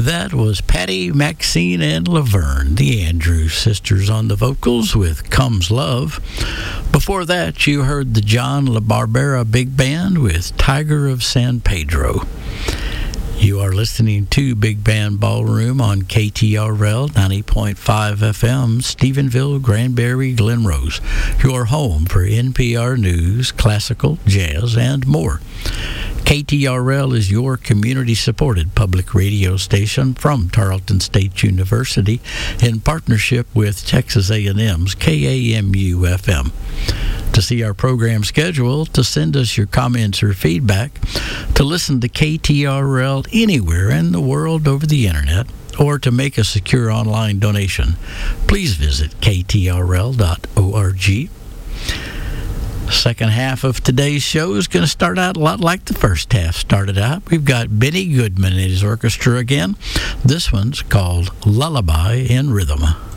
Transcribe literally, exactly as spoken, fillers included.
That was Patty, Maxine, and Laverne, the Andrews sisters on the vocals with Comes Love. Before that, you heard the John LaBarbera Big Band with Tiger of San Pedro. You are listening to Big Band Ballroom on K T R L ninety point five F M, Stephenville, Granbury, Glen Rose, your home for N P R News, classical, jazz, and more. K T R L is your community-supported public radio station from Tarleton State University in partnership with Texas A and M's K A M U F M. To see our program schedule, to send us your comments or feedback, to listen to K T R L anywhere in the world over the internet, or to make a secure online donation, please visit K T R L dot org. Second half of today's show is going to start out a lot like the first half started out. We've got Benny Goodman and his orchestra again. This one's called Lullaby in Rhythm.